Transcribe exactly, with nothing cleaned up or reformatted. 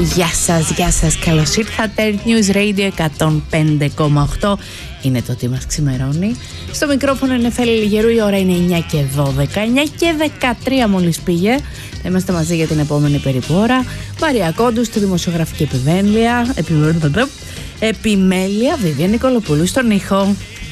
Γεια σας, γεια σας, καλώς ήρθατε. News Radio εκατόν πέντε κόμμα οκτώ είναι το τι μας ξημερώνει. Στο μικρόφωνο είναι Νεφέλη Λιγερού, η ώρα είναι εννιά και δώδεκα, εννιά και δεκατρία μόλις πήγε. Θα είμαστε μαζί για την επόμενη περίπου ώρα. Μαρία Κόντου στη δημοσιογραφική επιμέλεια, επιμέλεια, Βιβία Νικολοπούλου στον ήχο.